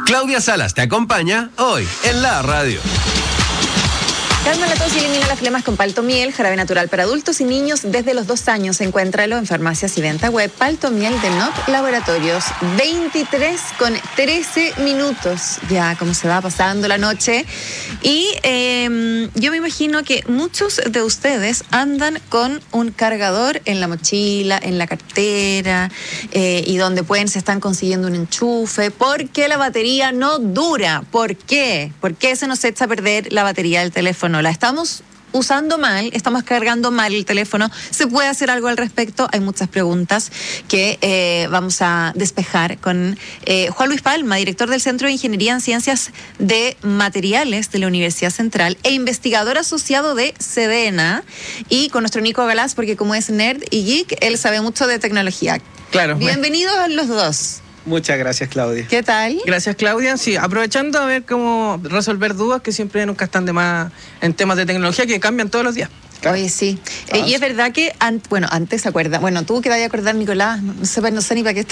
Claudia Salas te acompaña hoy en la radio. Calma la tos y elimina las flemas con Paltomiel, jarabe natural para adultos y niños desde los 2 años. Encuéntralo en farmacias y venta web. Paltomiel de NOP Laboratorios. 23:13. Ya, como se va pasando la noche. Y yo me imagino que muchos de ustedes andan con un cargador en la mochila, en la cartera, y donde pueden se están consiguiendo un enchufe, porque la batería no dura. ¿Por qué? ¿Por qué se nos echa a perder la batería del teléfono? La estamos usando mal, estamos cargando mal el teléfono. ¿Se puede hacer algo al respecto? Hay muchas preguntas que vamos a despejar con Juan Luis Palma, director del Centro de Ingeniería en Ciencias de Materiales de la Universidad Central e investigador asociado de Sedena, y con nuestro Nico Galás, porque como es nerd y geek, él sabe mucho de tecnología. Claro. Bienvenidos a los dos. Muchas gracias, Claudia. ¿Qué tal? Gracias, Claudia. Sí, aprovechando a ver cómo resolver dudas que siempre nunca están de más en temas de tecnología que cambian todos los días. Claro. Oye, sí. Y es verdad que, antes se acuerda. Bueno, tú que te vayas a acordar, Nicolás, no sé ni para qué